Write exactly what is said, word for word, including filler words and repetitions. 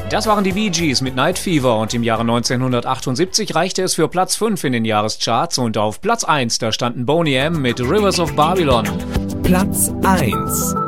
Das waren die Bee Gees mit Night Fever und im Jahre neunzehnhundertachtundsiebzig reichte es für Platz fünf in den Jahrescharts und auf Platz eins, da standen Boney M. mit Rivers of Babylon. Platz eins.